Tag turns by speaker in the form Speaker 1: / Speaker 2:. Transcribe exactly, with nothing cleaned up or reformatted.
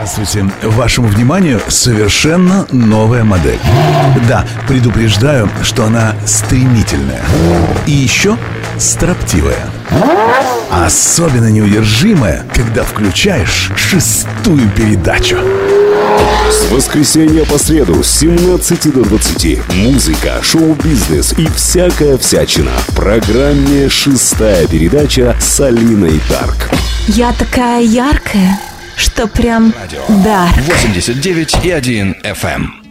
Speaker 1: Здравствуйте. Вашему вниманию совершенно новая модель. Да, предупреждаю, что она стремительная. И еще строптивая. Особенно неудержимая, когда включаешь шестую передачу.
Speaker 2: С воскресенья по среду с семнадцати до двадцати музыка, шоу-бизнес и всякая всячина в программе «Шестая передача» с Алиной Дарк.
Speaker 3: Я такая яркая, что прям дар.
Speaker 4: восемьдесят девять и один эф эм.